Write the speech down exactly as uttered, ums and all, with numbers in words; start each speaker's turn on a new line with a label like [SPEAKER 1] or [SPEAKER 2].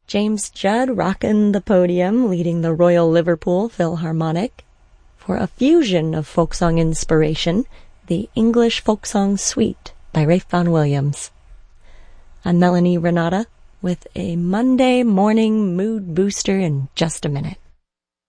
[SPEAKER 1] James Judd rocking the podium, leading the Royal Liverpool Philharmonic. For a fusion of folk song inspiration, the English Folk Song Suite by Ralph Vaughan Williams. I'm Melanie Renata with a Monday morning mood booster in just a minute.